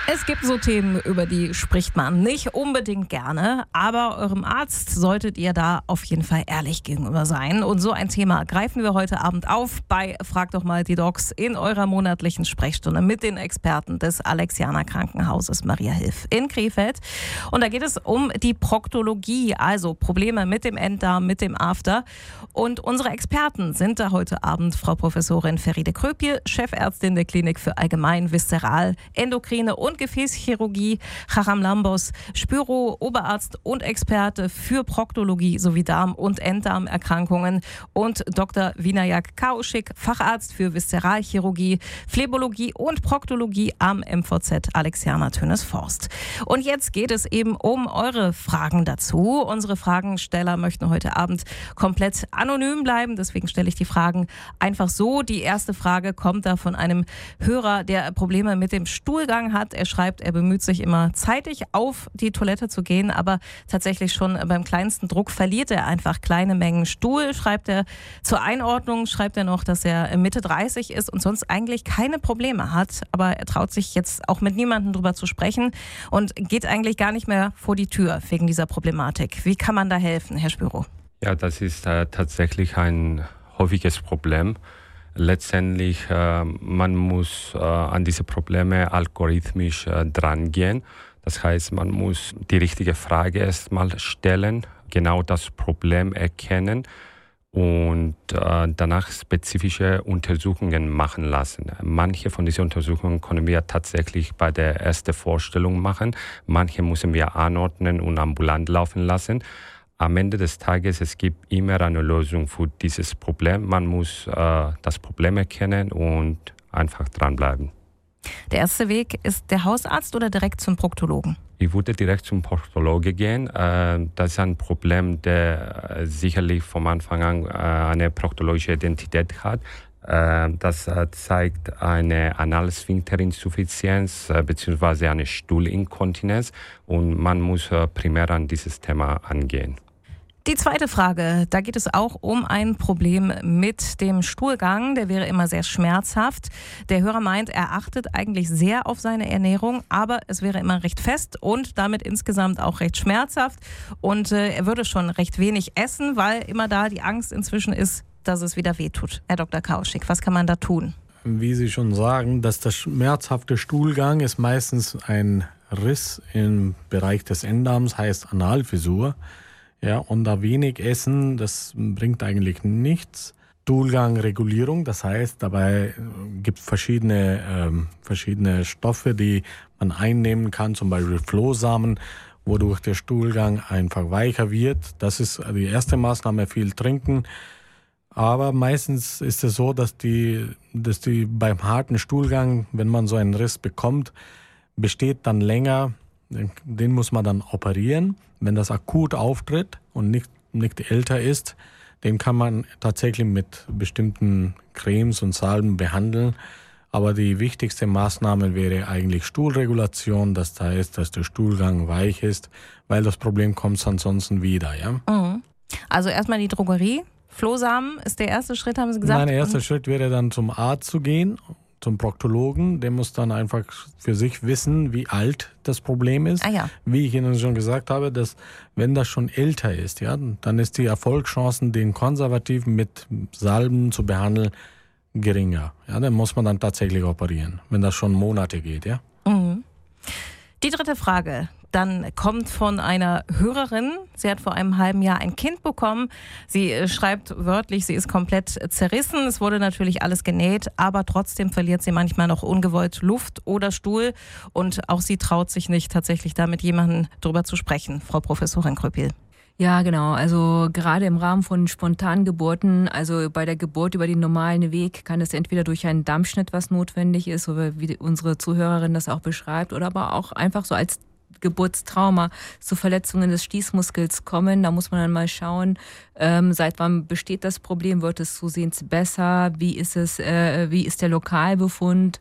Es gibt so Themen, über die spricht man nicht unbedingt gerne, aber eurem Arzt solltet ihr da auf jeden Fall ehrlich gegenüber sein. Und so ein Thema greifen wir heute Abend auf bei Frag doch mal die Docs in eurer monatlichen Sprechstunde mit den Experten des Alexianer Krankenhauses Maria Hilf in Krefeld. Und da geht es um die Proktologie, also Probleme mit dem Enddarm, mit dem After. Und unsere Experten sind da heute Abend Frau Professorin Feride Kröpje, Chefärztin der Klinik für Allgemein, Viszeral, Endokrine und Gefäßchirurgie, Charam Lambos, Spyro, Oberarzt und Experte für Proktologie sowie Darm- und Enddarmerkrankungen und Dr. Vinayak Kaushik, Facharzt für Viszeralchirurgie, Phlebologie und Proktologie am MVZ Alexianer Tönesforst. Und jetzt geht es eben um eure Fragen dazu. Unsere Fragensteller möchten heute Abend komplett anonym bleiben, deswegen stelle ich die Fragen einfach so. Die erste Frage kommt da von einem Hörer, der Probleme mit dem Stuhlgang hat. Er schreibt, er bemüht sich immer zeitig auf die Toilette zu gehen, aber tatsächlich schon beim kleinsten Druck verliert er einfach kleine Mengen Stuhl. Schreibt er zur Einordnung, schreibt er noch, dass er Mitte 30 ist und sonst eigentlich keine Probleme hat, aber er traut sich jetzt auch mit niemandem drüber zu sprechen und geht eigentlich gar nicht mehr vor die Tür wegen dieser Problematik. Wie kann man da helfen, Herr Spyro? Ja, das ist tatsächlich ein häufiges Problem. Letztendlich, man muss an diese Probleme algorithmisch drangehen. Das heißt, man muss die richtige Frage erstmal stellen, genau das Problem erkennen und danach spezifische Untersuchungen machen lassen. Manche von diesen Untersuchungen können wir tatsächlich bei der ersten Vorstellung machen. Manche müssen wir anordnen und ambulant laufen lassen. Am Ende des Tages, es gibt immer eine Lösung für dieses Problem. Man muss das Problem erkennen und einfach dranbleiben. Der erste Weg ist der Hausarzt oder direkt zum Proktologen? Ich würde direkt zum Proktologe gehen. Das ist ein Problem, der sicherlich vom Anfang an eine proktologische Identität hat. Das zeigt eine Analsphinkterinsuffizienz bzw. eine Stuhlinkontinenz und man muss primär an dieses Thema angehen. Die zweite Frage, da geht es auch um ein Problem mit dem Stuhlgang. Der wäre immer sehr schmerzhaft. Der Hörer meint, er achtet eigentlich sehr auf seine Ernährung, aber es wäre immer recht fest und damit insgesamt auch recht schmerzhaft. Und er würde schon recht wenig essen, weil immer da die Angst inzwischen ist, dass es wieder wehtut. Herr Dr. Kaushik, was kann man da tun? Wie Sie schon sagen, dass der schmerzhafte Stuhlgang ist meistens ein Riss im Bereich des Enddarms, heißt Analfissur. Ja, und da wenig essen, das bringt eigentlich nichts. Stuhlgangregulierung, das heißt, dabei gibt es verschiedene Stoffe, die man einnehmen kann, zum Beispiel Flohsamen, wodurch der Stuhlgang einfach weicher wird. Das ist die erste Maßnahme, viel trinken. Aber meistens ist es so, dass die beim harten Stuhlgang, wenn man so einen Riss bekommt, besteht dann länger. Den muss man dann operieren. Wenn das akut auftritt und nicht älter ist, den kann man tatsächlich mit bestimmten Cremes und Salben behandeln. Aber die wichtigste Maßnahme wäre eigentlich Stuhlregulation. Das heißt, dass der Stuhlgang weich ist, weil das Problem kommt ansonsten wieder. Ja? Mhm. Also erstmal die Drogerie. Flohsamen ist der erste Schritt, haben Sie gesagt? Mein erster Schritt wäre dann zum Arzt zu gehen, zum Proktologen. Der muss dann einfach für sich wissen, wie alt das Problem ist. Ah ja. Wie ich Ihnen schon gesagt habe, dass wenn das schon älter ist, ja, dann ist die Erfolgschancen, den Konservativen mit Salben zu behandeln, geringer. Ja, dann muss man dann tatsächlich operieren, wenn das schon Monate geht. Ja. Mhm. Die dritte Frage. Dann kommt von einer Hörerin, sie hat vor einem halben Jahr ein Kind bekommen. Sie schreibt wörtlich, sie ist komplett zerrissen. Es wurde natürlich alles genäht, aber trotzdem verliert sie manchmal noch ungewollt Luft oder Stuhl. Und auch sie traut sich nicht, tatsächlich da mit jemandem drüber zu sprechen, Frau Professorin Kröpje. Ja, genau. Also gerade im Rahmen von Spontangeburten, also bei der Geburt über den normalen Weg, kann es entweder durch einen Dammschnitt, was notwendig ist, oder wie unsere Zuhörerin das auch beschreibt, oder aber auch einfach so als Geburtstrauma zu Verletzungen des Stießmuskels kommen. Da muss man dann mal schauen, seit wann besteht das Problem, wird es zusehends besser, wie ist der Lokalbefund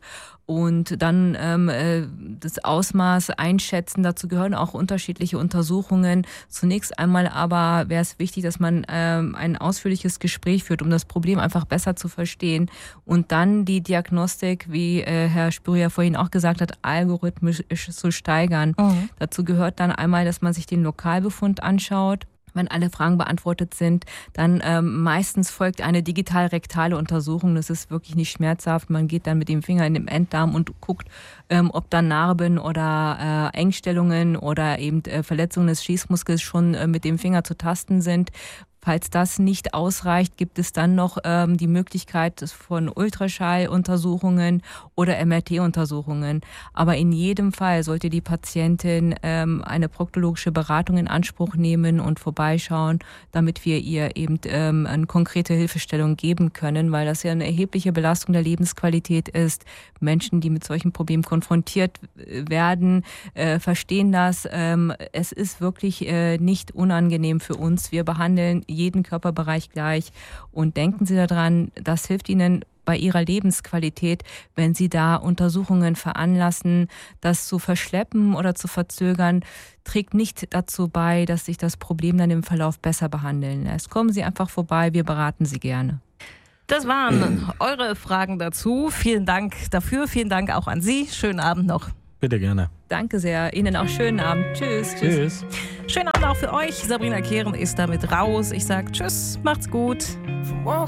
und dann das Ausmaß einschätzen. Dazu gehören auch unterschiedliche Untersuchungen. Zunächst einmal aber wäre es wichtig, dass man ein ausführliches Gespräch führt, um das Problem einfach besser zu verstehen und dann die Diagnostik, wie Herr Spürrier vorhin auch gesagt hat, algorithmisch zu steigern. Dazu gehört dann einmal, dass man sich den Lokalbefund anschaut. Wenn alle Fragen beantwortet sind, dann meistens folgt eine digital-rektale Untersuchung. Das ist wirklich nicht schmerzhaft. Man geht dann mit dem Finger in den Enddarm und guckt, ob da Narben oder Engstellungen oder eben Verletzungen des Schließmuskels schon mit dem Finger zu tasten sind. Falls das nicht ausreicht, gibt es dann noch die Möglichkeit von Ultraschalluntersuchungen oder MRT-Untersuchungen. Aber in jedem Fall sollte die Patientin eine proktologische Beratung in Anspruch nehmen und vorbeischauen, damit wir ihr eben eine konkrete Hilfestellung geben können, weil das ja eine erhebliche Belastung der Lebensqualität ist. Menschen, die mit solchen Problemen konfrontiert werden, verstehen das. Es ist wirklich nicht unangenehm für uns. Wir behandeln jeden Körperbereich gleich und denken Sie daran, das hilft Ihnen bei Ihrer Lebensqualität, wenn Sie da Untersuchungen veranlassen. Das zu verschleppen oder zu verzögern, trägt nicht dazu bei, dass sich das Problem dann im Verlauf besser behandeln lässt. Kommen Sie einfach vorbei, wir beraten Sie gerne. Das waren eure Fragen dazu. Vielen Dank dafür. Vielen Dank auch an Sie. Schönen Abend noch. Bitte gerne. Danke sehr. Ihnen auch schönen Abend. Tschüss. Tschüss. Schönen Abend auch für euch. Sabrina Kehren ist damit raus. Ich sage Tschüss, macht's gut.